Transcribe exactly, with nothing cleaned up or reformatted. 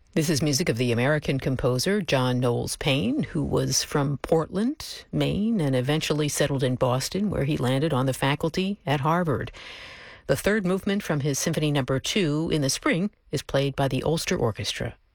This is music of the American composer John Knowles Paine, who was from Portland, Maine, and eventually settled in Boston, where he landed on the faculty at Harvard. The third movement from his Symphony Number Two in the spring is played by the Ulster Orchestra.